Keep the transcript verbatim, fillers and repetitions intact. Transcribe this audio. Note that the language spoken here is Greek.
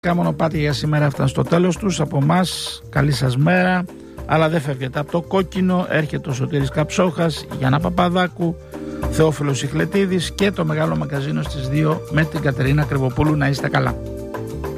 Μονοπάτια για σήμερα έφτανε στο τέλος τους. Από εμάς καλή σας μέρα. Αλλά δεν φεύγετε από το κόκκινο. Έρχεται ο Σωτήρης Καψόχας, Γιάννα Παπαδάκου, Θεόφιλος Ιχλετίδης και το μεγάλο μαγκαζίνο στις δύο με την Κατερίνα Κρυβοπούλου. Να είστε καλά.